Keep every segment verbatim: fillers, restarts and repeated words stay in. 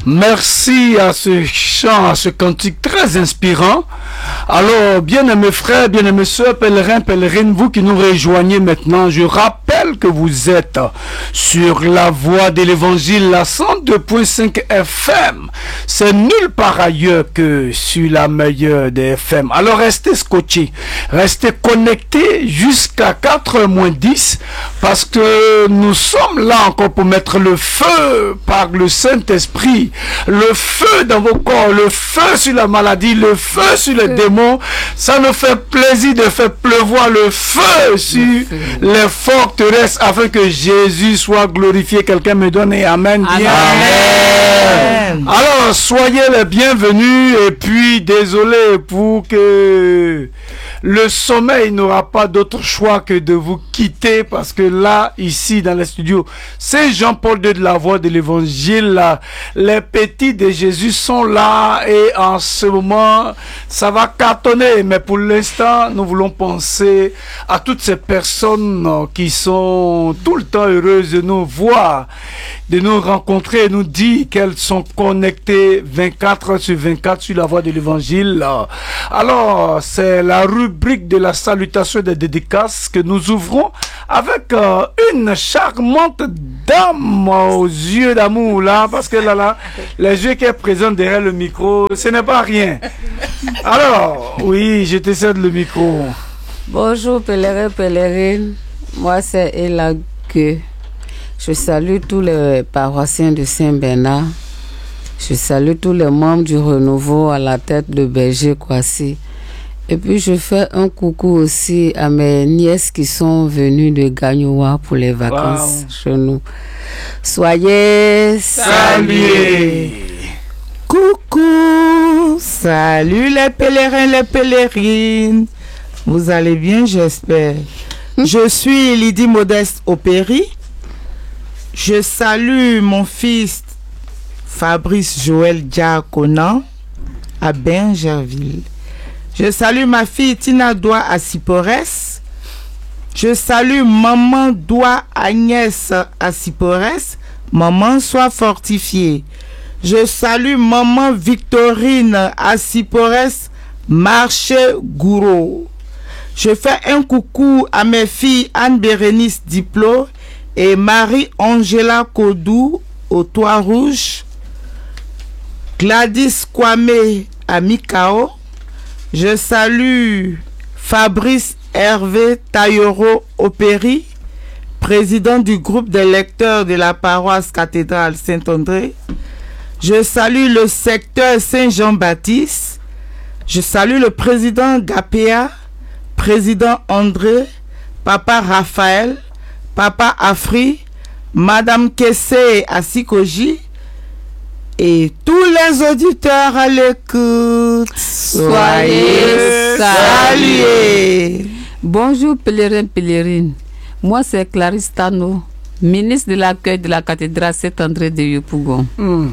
Merci à ce chant, à ce cantique très inspirant. Alors, bien-aimés frères, bien-aimés sœurs, pèlerins, pèlerines, vous qui nous rejoignez maintenant, je rappelle que vous êtes sur la voie de l'évangile, la cent deux virgule cinq F M. C'est nulle part ailleurs que sur la meilleure des F M. Alors, restez scotchés, restez connectés jusqu'à quatre heures moins dix, parce que nous sommes là encore pour mettre le feu par le Saint-Esprit. Le feu dans vos corps, le feu sur la maladie, le feu sur les démons. Ça nous fait plaisir de faire pleuvoir le feu sur le les forteresses afin que Jésus soit glorifié. Quelqu'un me donne et amen. Amen. Amen. Alors, soyez les bienvenus et puis désolé pour que le sommeil n'aura pas d'autre choix que de vous quitter parce que là, ici, dans les studios, c'est Jean-Paul deux de la voix de l'évangile. Les petits de Jésus sont là et en ce moment, ça va cartonner. Mais pour l'instant, nous voulons penser à toutes ces personnes qui sont tout le temps heureuses de nous voir, de nous rencontrer et nous dire qu'elles sont connectées vingt-quatre heures sur vingt-quatre sur la voie de l'évangile. Alors, c'est la rubrique de la salutation des dédicaces que nous ouvrons avec euh, une charmante dame aux yeux d'amour là, parce que là, là, les yeux qui est présent derrière le micro, ce n'est pas rien. Alors, oui, je te cède le micro. Bonjour pèlerins, pèlerines, moi c'est Ella Gueux. Je salue tous les paroissiens de Saint-Bernard. Je salue tous les membres du Renouveau à la tête de Berger Kwasi. Et puis je fais un coucou aussi à mes nièces qui sont venues de Gagnoua pour les vacances wow. chez nous. Soyez salués. Coucou, salut les pèlerins, les pèlerines. Vous allez bien, j'espère. Je suis Lydie Modeste Opéry. Je salue mon fils Fabrice Joël Diaconan à Bingerville. Je salue ma fille Tina Doua à Sipores. Je salue maman Doua Agnès à Sipores. Maman, sois fortifiée. Je salue maman Victorine à Sipores, marché Gouraud. Je fais un coucou à mes filles Anne-Bérénice Diplo et Marie-Angela Kodou au Toit Rouge. Gladys Kwame à Mikao. Je salue Fabrice Hervé Taillero Opéry, président du groupe des lecteurs de la paroisse cathédrale Saint-André. Je salue le secteur Saint-Jean-Baptiste. Je salue le président Gapéa, président André, papa Raphaël, papa Afri, madame Kessé Asikoji et tous les auditeurs à l'écoute. Soyez salués. Bonjour pèlerins, pèlerines. Moi c'est Clarisse Tano, ministre de l'accueil de la cathédrale Saint-André de Yopougon. Mm-hmm.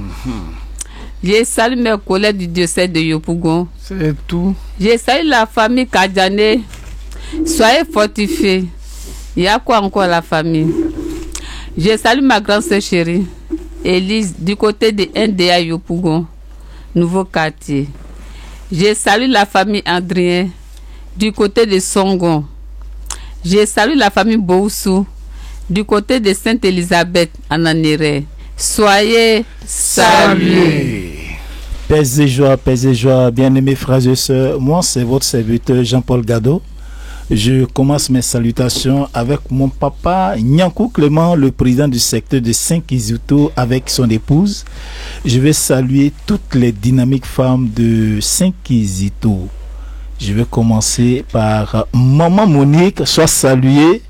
Je salue mes collègues du diocèse de Yopougon. C'est tout. Je salue la famille Kadjane. Soyez fortifiés. Il y a quoi encore la famille? Je salue ma grande sœur chérie, Élise, du côté de N D A Yopougon, nouveau quartier. Je salue la famille Andrien, du côté de Songon. Je salue la famille Boussou, du côté de Sainte-Élisabeth, en Anéré. Soyez salués. Paix et joie, paix et joie, bien-aimés frères et sœurs. Moi, c'est votre serviteur Jean-Paul Gado. Je commence mes salutations avec mon papa Nyankou Clément, le président du secteur de Saint-Kizouto, avec son épouse. Je vais saluer toutes les dynamiques femmes de Saint-Kizouto. Je vais commencer par maman Monique, soit saluée,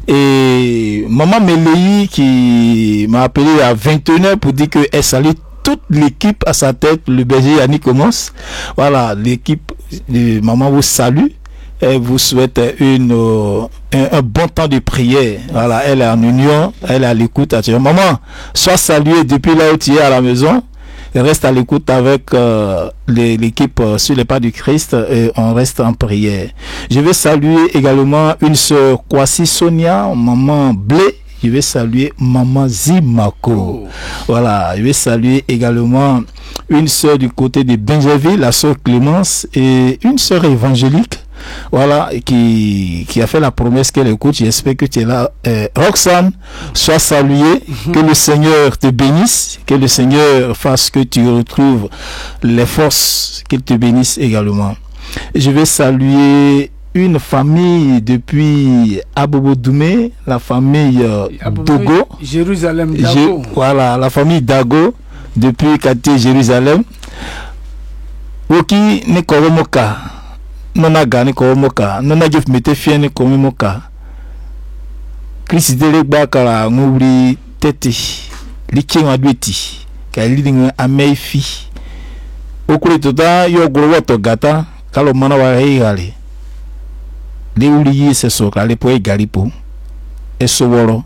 et maman Méléi qui m'a appelé à vingt et une heures pour dire qu'elle salue toute l'équipe à sa tête. Le berger Yannick commence. Voilà, l'équipe de maman vous salue. Elle vous souhaite une, euh, un, un bon temps de prière. Voilà, elle est en union, elle est à l'écoute. Maman, sois saluée depuis là où tu es à la maison. Reste à l'écoute avec euh, l'équipe euh, sur les pas du Christ et on reste en prière. Je vais saluer également une sœur Kwasi Sonia, maman Blé, Je vais saluer Maman Zimako. Oh. Voilà, je vais saluer également une sœur du côté de Benjaville, la sœur Clémence, et une sœur évangélique. Voilà, qui, qui a fait la promesse qu'elle écoute. J'espère que tu es là. Euh, Roxane, sois saluée. Que le Seigneur te bénisse. Que le Seigneur fasse que tu retrouves les forces. Qu'il te bénisse également. Je vais saluer une famille depuis Abobo Doumé, la famille euh, Dogo. Jérusalem Dago. Je, voilà, la famille Dago, depuis quartier Jérusalem. Oki ne Koromoka. Nona gani Koromoka. Nona Jeff mete fien ne Koromoka. Chris Delegba kala ngubri tete. Liking adweti. Ka leading ameifi. Okule tota yo golowato gata. Kalo mana wa heigali. Le uli se soka le po egalipo. Eso woro.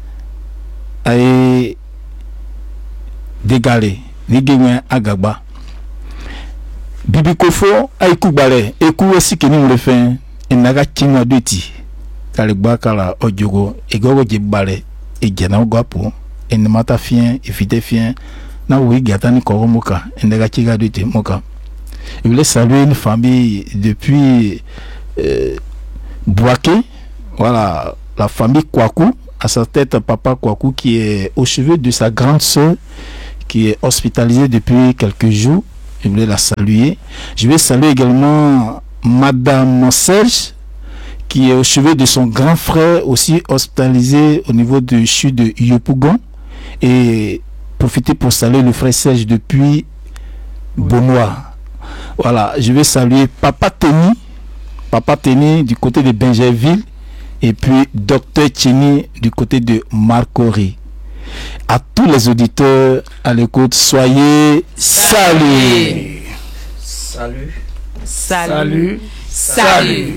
Ae dégale ligé agagba bibi kofo ay kubale eku esi kini le fin enaga chinga deti kale gba kala ojogo egogo jibale ejena gwapo en mata fien efite fien na oui gatani ko moka enaga chiga deti moka. Je voulais saluer une famille depuis euh, Boaké, voilà, la famille Kwaku. À sa tête, papa Kwaku qui est au chevet de sa grande sœur qui est hospitalisée depuis quelques jours. Je voulais la saluer. Je vais saluer également Madame Serge qui est au chevet de son grand frère aussi hospitalisé au niveau du CHU de Yopougon. Et profiter pour saluer le frère Serge depuis Benoît. Voilà, je vais saluer Papa Teni, Papa Teni du côté de Benjerville. Et puis Docteur Chini du côté de Marcory. À tous les auditeurs à l'écoute, soyez salués. Salut. Salut. Salut.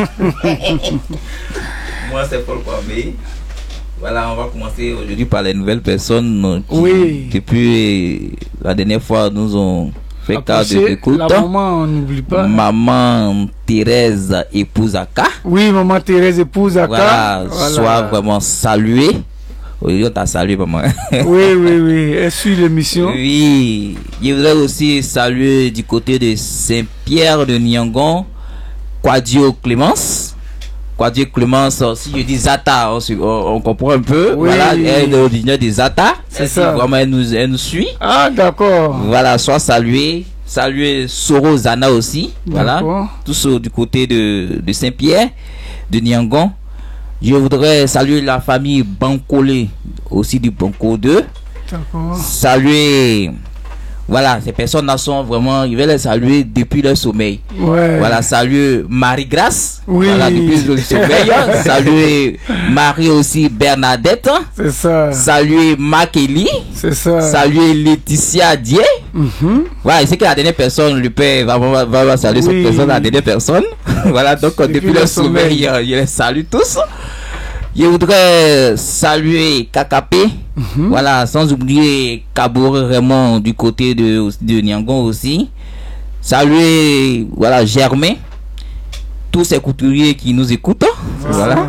Moi c'est Paul Kwame. Voilà, on va commencer aujourd'hui par les nouvelles personnes qui, Oui. depuis la dernière fois, nous ont fait cas de écoute. La maman, on n'oublie pas. Maman Thérèse épouse Aka. Oui, maman Thérèse épouse Aka. Voilà, Voilà. soit vraiment saluée. Oui, on t'a salué, maman. Oui, oui, oui. Elle suit l'émission. Oui, je voudrais aussi saluer du côté de Saint-Pierre de Niangon, Quadio Clémence. Quadio Clémence, si je dis Zata, on, on, on comprend un peu. Oui. Voilà, elle est originaire de Zata. C'est Elle, ça. Vraiment, elle nous, elle nous suit. Ah, d'accord. Voilà, soit salué. Saluer Soro Zana aussi. Voilà. Tous ceux du côté de, de Saint-Pierre, de Niangon. Je voudrais saluer la famille Bancolé, aussi du Banco deux. D'accord. Saluer, voilà, ces personnes-là sont vraiment, je vais les saluer depuis leur sommeil. Ouais. Voilà, saluer Marie-Grâce. Oui. Voilà, depuis le sommeil. Saluer Marie aussi Bernadette. C'est ça. Saluer Makeli. C'est ça. Saluer Laetitia Dié. Mhm. Voilà, c'est que la dernière personne, le père va, va, va, va saluer Oui. cette personne, la dernière personne. Voilà, donc depuis, Depuis le le sommeil, sommeil. euh, je les salue tous. Je voudrais saluer Kakapé, Mhm. voilà, sans oublier Kabouré Raymond du côté de, de Niangon aussi. Saluer, voilà, Germain, tous ces couturiers qui nous écoutent, voilà.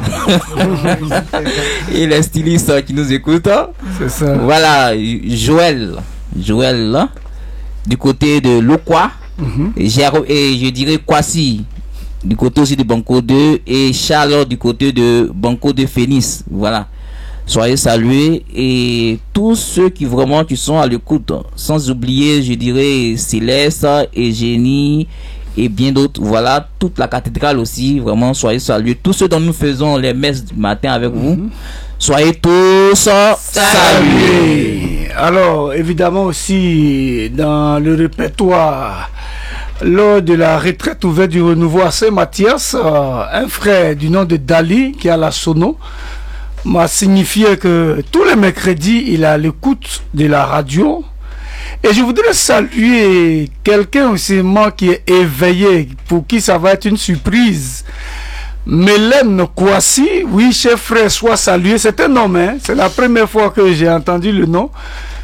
Et les stylistes qui nous écoutent. C'est ça. Voilà, Joël, Joël, là, du côté de Lokwa, Mhm. et, Jérôme- et je dirais Kwasi, du côté aussi de Banco deux, et Charles du côté de Banco de Phoenix. Voilà. Soyez salués et tous ceux qui vraiment qui sont à l'écoute, sans oublier, je dirais, Céleste, Eugénie et bien d'autres. Voilà, toute la cathédrale aussi, vraiment, soyez salués. Tous ceux dont nous faisons les messes du matin avec vous, soyez tous salués. Alors, évidemment aussi, dans le répertoire, lors de la retraite ouverte du renouveau à Saint-Mathias, euh, un frère du nom de Dali, qui a la sono, m'a signifié que tous les mercredis, il est à l'écoute de la radio. Et je voudrais saluer quelqu'un aussi moi qui est éveillé, pour qui ça va être une surprise. Mélène Kouassi, oui, chef frère, soit salué. C'est un homme, hein? C'est la première fois que j'ai entendu le nom.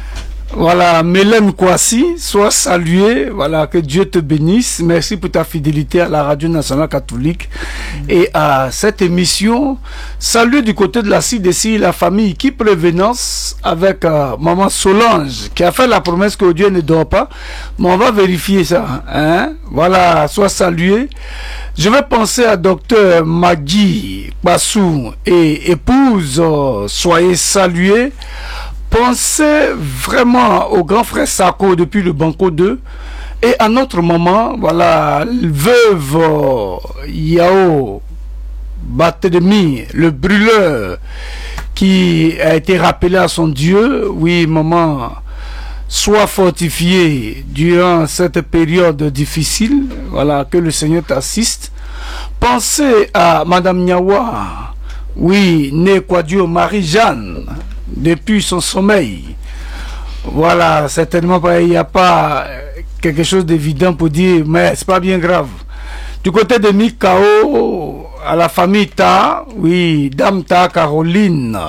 Voilà, Mélène Kwasi, sois salué. Voilà, que Dieu te bénisse. Merci pour ta fidélité à la Radio Nationale Catholique et à cette émission. Salut du côté de la C D C, la famille qui prévenance avec euh, maman Solange qui a fait la promesse que Dieu ne dort pas. Mais on va vérifier ça. Hein? Voilà, sois salué. Je vais penser à docteur Magui Bassou et épouse, euh, soyez salués. Pensez vraiment au grand frère Sako depuis le Banco deux et à notre maman, voilà, veuve euh, Yao Barthélemy, le brûleur qui a été rappelé à son Dieu. Oui, maman, sois fortifié durant cette période difficile. Voilà, que le Seigneur t'assiste. Pensez à Madame Nyawa, oui, née Kwadio Marie-Jeanne, depuis son sommeil. Voilà, certainement il n'y a pas quelque chose d'évident pour dire, mais c'est pas bien grave. Du côté de Mikao, à la famille Ta, oui, Dame Ta Caroline,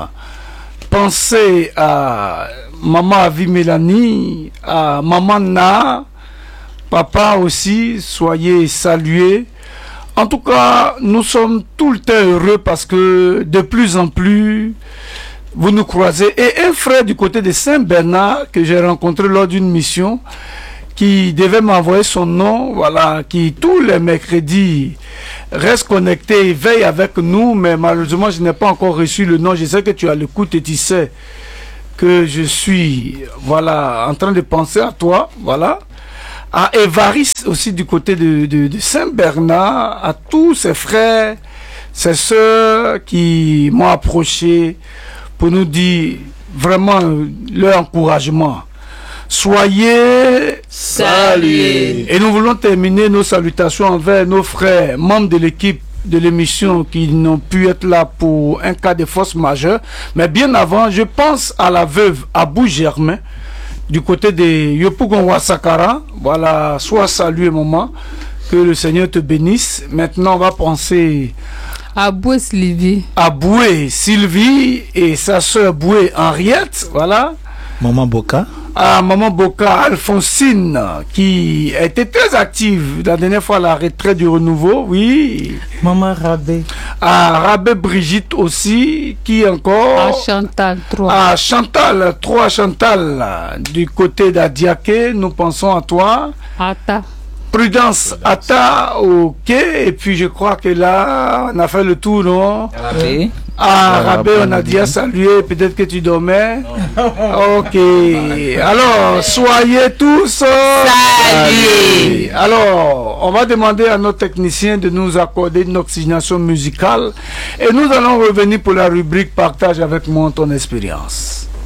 pensez à maman Avi Mélanie, à maman Na, papa aussi, soyez salués. En tout cas, nous sommes tout le temps heureux parce que de plus en plus, vous nous croisez. Et un frère du côté de Saint-Bernard que j'ai rencontré lors d'une mission, qui devait m'envoyer son nom, voilà, qui tous les mercredis reste connecté et veille avec nous, mais malheureusement je n'ai pas encore reçu le nom. Je sais que tu as l'écoute et tu sais que je suis, voilà, en train de penser à toi, voilà. À Évariste aussi du côté de, de, de Saint-Bernard, à tous ses frères, ses sœurs qui m'ont approché pour nous dire vraiment leur encouragement. Soyez salués. Et nous voulons terminer nos salutations envers nos frères, membres de l'équipe de l'émission qui n'ont pu être là pour un cas de force majeure. Mais bien avant, je pense à la veuve Abou Germain, du côté de Yopougon Wasakara. Voilà, sois salué, maman. Que le Seigneur te bénisse. Maintenant, on va penser à Boué Sylvie. À Boué Sylvie et sa soeur Boué Henriette. Voilà. Maman Boka. À Maman Boka Alphonsine, qui a été très active la dernière fois à la retraite du renouveau, oui. Maman Rabé. À Rabé Brigitte aussi, qui encore. À Chantal trois. À Chantal trois, Chantal, du côté d'Adiaké, nous pensons à toi. Ata. Prudence Ata, ok, et puis je crois que là, on a fait le tour, non? Rabé. Ah, Rabé, on a dit à saluer, peut-être que tu dormais. Ok, alors, soyez tous salués. Alors, on va demander à nos techniciens de nous accorder une oxygénation musicale et nous allons revenir pour la rubrique partage avec moi ton expérience.